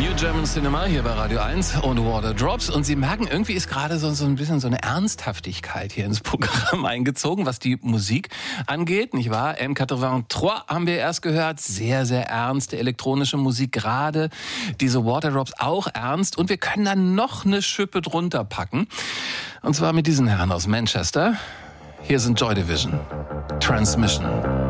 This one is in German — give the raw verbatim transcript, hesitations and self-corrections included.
New German Cinema hier bei Radio eins und Water Drops. Und Sie merken, irgendwie ist gerade so, so ein bisschen so eine Ernsthaftigkeit hier ins Programm eingezogen, was die Musik angeht, nicht wahr? M dreiundachtzig haben wir erst gehört. Sehr, sehr ernste elektronische Musik. Gerade diese Water Drops auch ernst. Und wir können dann noch eine Schippe drunter packen. Und zwar mit diesen Herren aus Manchester. Hier sind Joy Division. Transmission.